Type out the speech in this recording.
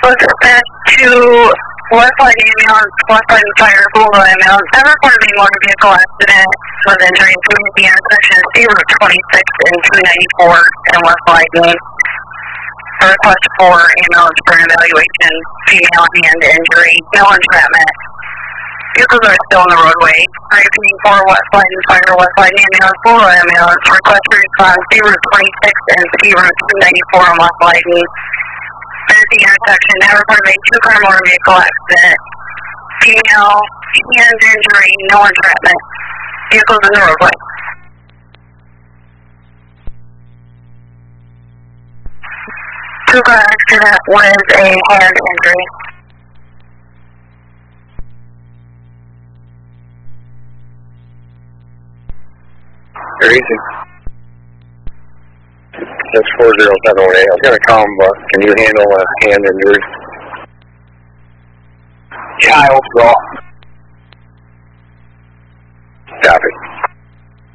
was dispatched to Westside Ambulance, Westside Fire, Google Ambulance. I reported a motor vehicle accident with injury to the intersection of C Route 26 and 294 in West Leiden. A request for ambulance for an evaluation, female hand injury, no entrapment. Vehicles are still on the roadway. Repeating for West Leiden Fire, West Leiden Ambulance, Google Ambulance. Request for response C Route 26 and C Route 294 in West Leiden. At the intersection, I reported a two-car motor vehicle accident. Female hand injury, no entrapment. Vehicles in the roadway. Two-car accident with a hand injury. Very easy. 64078. I was going to call him, but can you handle a hand injury? Yeah, I hope so. Copy.